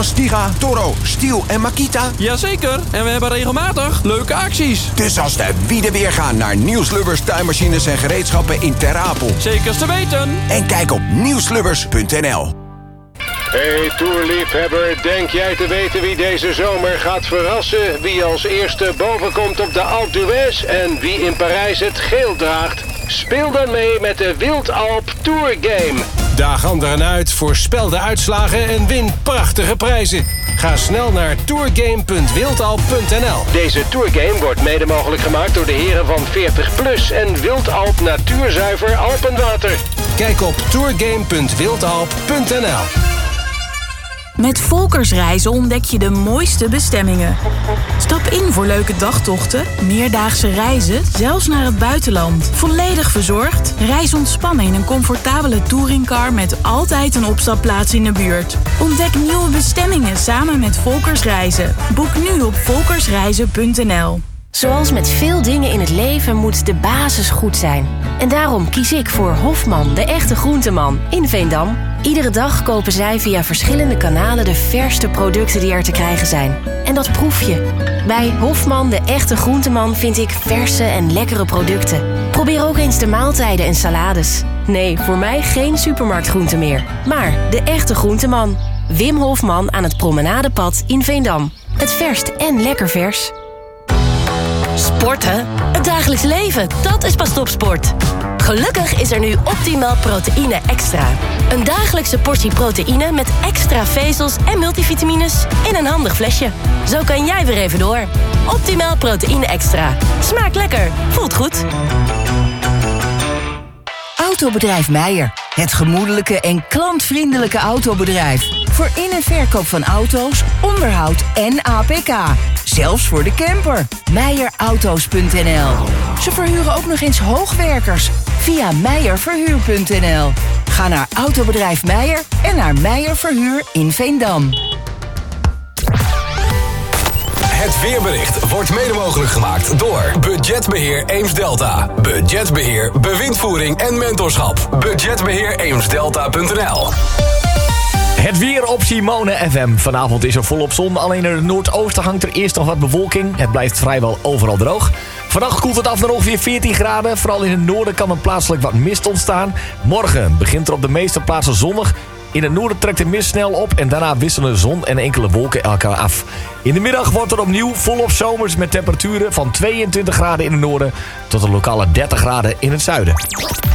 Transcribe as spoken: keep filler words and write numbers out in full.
Stiga, Toro, Stiel en Makita? Jazeker, en we hebben regelmatig leuke acties. Dus als de wieden weer gaan naar Nieuws Lubbers tuinmachines en gereedschappen in Ter Apel. Zeker te weten. En kijk op nieuwslubbers punt n l. Hey toerliefhebber, denk jij te weten wie deze zomer gaat verrassen? Wie als eerste bovenkomt op de Alpe d'Huez en wie in Parijs het geel draagt? Speel dan mee met de Wildalp Tour Game. Daag anderen uit, voorspel de uitslagen en win prachtige prijzen. Ga snel naar tourgame punt wildalp punt n l. Deze tourgame wordt mede mogelijk gemaakt door de heren van veertig plus en Wildalp Natuurzuiver Alpenwater. Kijk op tourgame punt wildalp punt n l. Met Volkersreizen ontdek je de mooiste bestemmingen. Stap in voor leuke dagtochten, meerdaagse reizen, zelfs naar het buitenland. Volledig verzorgd, reis ontspannen in een comfortabele touringcar met altijd een opstapplaats in de buurt. Ontdek nieuwe bestemmingen samen met Volkersreizen. Boek nu op volkersreizen punt n l. Zoals met veel dingen in het leven moet de basis goed zijn. En daarom kies ik voor Hofman, de echte groenteman, in Veendam. Iedere dag kopen zij via verschillende kanalen de verste producten die er te krijgen zijn. En dat proef je. Bij Hofman, de echte groenteman, vind ik verse en lekkere producten. Probeer ook eens de maaltijden en salades. Nee, voor mij geen supermarktgroente meer. Maar de echte groenteman. Wim Hofman aan het Promenadepad in Veendam. Het verst en lekker vers. Sporten? Het dagelijks leven, dat is pas topsport. Gelukkig is er nu Optimal Proteïne Extra. Een dagelijkse portie proteïne met extra vezels en multivitamines in een handig flesje. Zo kan jij weer even door. Optimal Proteïne Extra. Smaakt lekker, voelt goed. Autobedrijf Meijer. Het gemoedelijke en klantvriendelijke autobedrijf. Voor in- en verkoop van auto's, onderhoud en A P K. Zelfs voor de camper. meijer auto's punt n l. Ze verhuren ook nog eens hoogwerkers via meijer verhuur punt n l. Ga naar Autobedrijf Meijer en naar Meijer Verhuur in Veendam. Het weerbericht wordt mede mogelijk gemaakt door Budgetbeheer Eems-Delta. Budgetbeheer, bewindvoering en mentorschap. Budgetbeheer Eems Delta punt n l. Het weer op Simone F M. Vanavond is er volop zon. Alleen in het noordoosten hangt er eerst nog wat bewolking. Het blijft vrijwel overal droog. Vannacht koelt het af naar ongeveer veertien graden. Vooral in het noorden kan er plaatselijk wat mist ontstaan. Morgen begint er op de meeste plaatsen zonnig. In het noorden trekt de mist snel op en daarna wisselen zon en enkele wolken elkaar af. In de middag wordt er opnieuw volop zomers met temperaturen van tweeëntwintig graden in het noorden tot een lokale dertig graden in het zuiden.